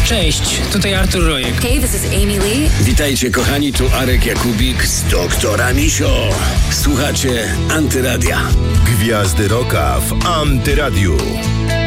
Cześć, tutaj Artur Rojek. Hey, this is Amy Lee. Witajcie kochani, tu Arek Jakubik z Doktora Misio. Słuchacie Antyradia. Gwiazdy Rocka w Antyradiu.